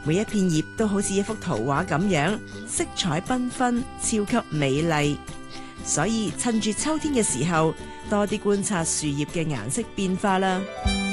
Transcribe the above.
每一片葉都好似一幅圖畫咁樣，色彩繽紛，超級美麗。所以趁住秋天嘅時候，多啲觀察樹葉嘅顏色變化啦。